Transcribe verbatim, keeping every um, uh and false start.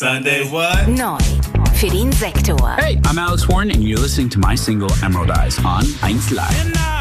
Sunday what? Neu für den Sektor. Hey, I'm Alex Warren and you're listening to my single Emerald Eyes on eins Live.